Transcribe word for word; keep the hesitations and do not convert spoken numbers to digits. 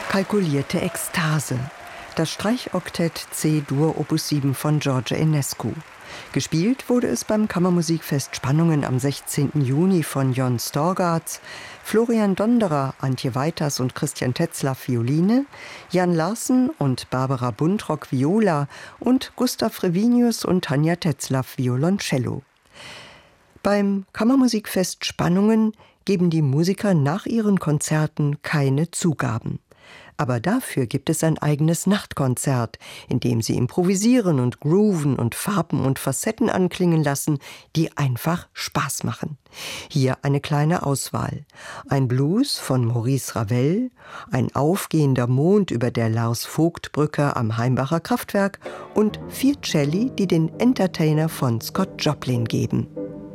Kalkulierte Ekstase. Das Streichoktett C-Dur Opus sieben von George Enescu. Gespielt wurde es beim Kammermusikfest Spannungen am sechzehnten Juni von Jon Storgats, Florian Donderer, Antje Weiters und Christian Tetzlaff Violine, Jan Larsen und Barbara Buntrock Viola und Gustav Revinius und Tanja Tetzlaff Violoncello. Beim Kammermusikfest Spannungen geben die Musiker nach ihren Konzerten keine Zugaben. Aber dafür gibt es ein eigenes Nachtkonzert, in dem sie improvisieren und grooven und Farben und Facetten anklingen lassen, die einfach Spaß machen. Hier eine kleine Auswahl. Ein Blues von Maurice Ravel, ein aufgehender Mond über der Lars-Vogt-Brücke am Heimbacher Kraftwerk und vier Celli, die den Entertainer von Scott Joplin geben.